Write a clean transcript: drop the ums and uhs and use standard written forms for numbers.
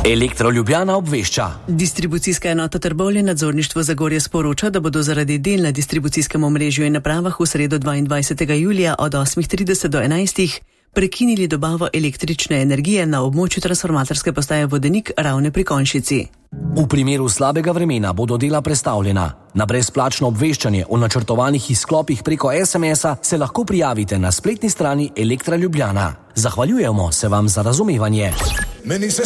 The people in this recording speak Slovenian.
Elektro Ljubljana obvešča. Distribucijska enota Trbovlje nadzorništvo Zagorja sporoča, da bodo zaradi del na distribucijskem omrežju in napravah v sredo 22. julija od 8:30 do 11. prekinili dobavo električne energije na območju transformatorske postaje Vodenik Ravne pri Konjšici. V primeru slabega vremena bodo dela prestavljena. Na brezplačno obveščanje o načrtovanih izklopih preko SMS-a se lahko prijavite na spletni strani Elektra Ljubljana. Zahvaljujemo se vam za razumevanje.